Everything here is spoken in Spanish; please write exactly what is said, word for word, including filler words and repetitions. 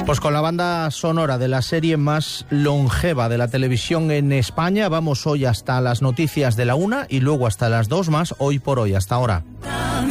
Pues con la banda sonora de la serie más longeva de la televisión en España, vamos hoy hasta las noticias de la una y luego hasta las dos más, Hoy por Hoy. Hasta ahora.